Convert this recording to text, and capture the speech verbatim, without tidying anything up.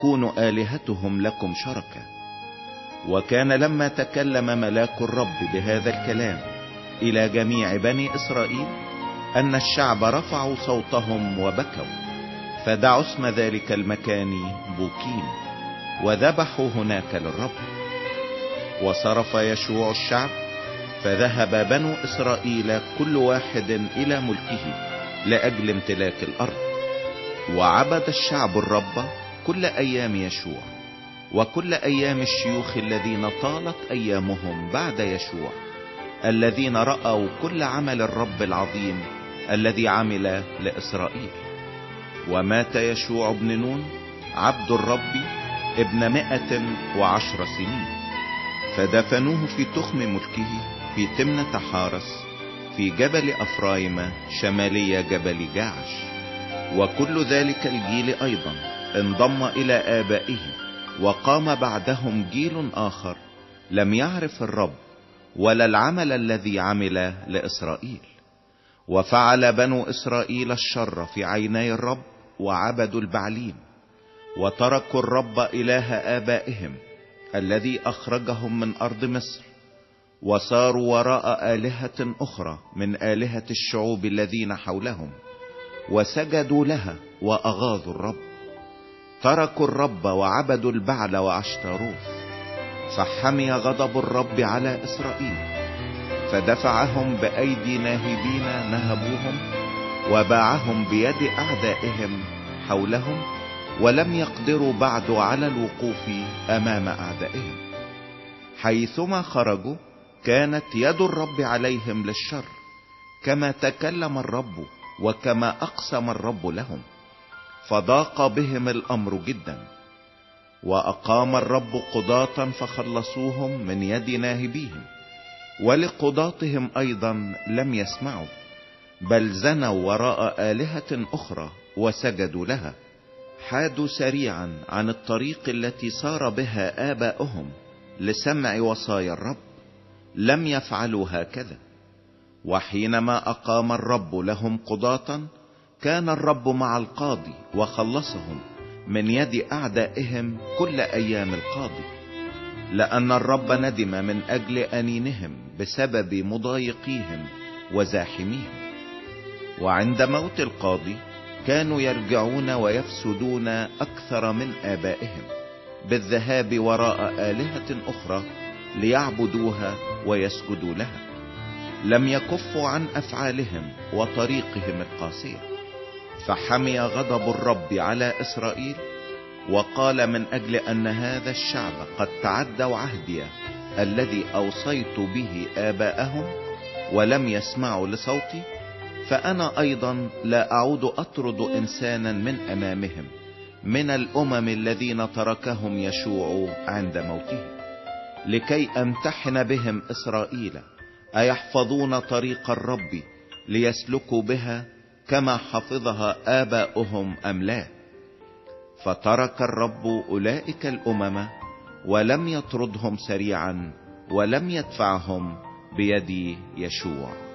تكون آلهتهم لكم شركا. وكان لما تكلم ملاك الرب بهذا الكلام إلى جميع بني إسرائيل أن الشعب رفعوا صوتهم وبكوا، فدعوا اسم ذلك المكان بوكيم، وذبحوا هناك للرب. وصرف يشوع الشعب، فذهب بنو إسرائيل كل واحد إلى ملكه لأجل امتلاك الأرض. وعبد الشعب الرب كل أيام يشوع وكل أيام الشيوخ الذين طالت أيامهم بعد يشوع، الذين رأوا كل عمل الرب العظيم الذي عمل لإسرائيل. ومات يشوع بن نون عبد الرب ابن مائة وعشر سنين، فدفنوه في تخم ملكه في تمنة حارس في جبل أفرايم شمالي جبل جاعش. وكل ذلك الجيل أيضا انضم إلى آبائه، وقام بعدهم جيل آخر لم يعرف الرب ولا العمل الذي عمل لإسرائيل. وفعل بنو إسرائيل الشر في عيني الرب وعبدوا البعليم، وتركوا الرب إله آبائهم الذي أخرجهم من أرض مصر، وصاروا وراء آلهة أخرى من آلهة الشعوب الذين حولهم، وسجدوا لها وأغاظوا الرب. تركوا الرب وعبدوا البعل وعشتاروث، فحمي غضب الرب على إسرائيل، فدفعهم بأيدي ناهبين نهبوهم، وباعهم بيد أعدائهم حولهم، ولم يقدروا بعد على الوقوف أمام أعدائهم. حيثما خرجوا كانت يد الرب عليهم للشر، كما تكلم الرب وكما أقسم الرب لهم، فضاق بهم الأمر جدا. وأقام الرب قضاة فخلصوهم من يد ناهبيهم، ولقضاتهم أيضا لم يسمعوا، بل زنوا وراء آلهة أخرى وسجدوا لها. حادوا سريعا عن الطريق التي سار بها آباؤهم لسمع وصايا الرب، لم يفعلوا هكذا. وحينما أقام الرب لهم قضاة، كان الرب مع القاضي وخلصهم من يد أعدائهم كل أيام القاضي، لأن الرب ندم من أجل أنينهم بسبب مضايقيهم وزاحميهم. وعند موت القاضي كانوا يرجعون ويفسدون أكثر من آبائهم بالذهاب وراء آلهة أخرى ليعبدوها ويسجدوا لها. لم يكفوا عن أفعالهم وطريقهم القاسية، فحمي غضب الرب على إسرائيل، وقال من أجل أن هذا الشعب قد تعدوا عهدي الذي أوصيت به آباءهم ولم يسمعوا لصوتي، فأنا أيضا لا أعود أطرد إنسانا من أمامهم من الأمم الذين تركهم يشوع عند موته، لكي أمتحن بهم إسرائيل أيحفظون طريق الرب ليسلكوا بها كما حفظها آباؤهم أم لا. فترك الرب أولئك الأمم ولم يطردهم سريعا ولم يدفعهم بيد يشوع.